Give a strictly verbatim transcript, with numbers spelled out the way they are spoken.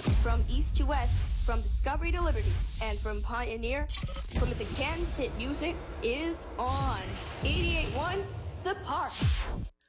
From east to west, from discovery to liberty, and from pioneer, Plymouth Canton's hit music is on. eighty-eight point one, The Park.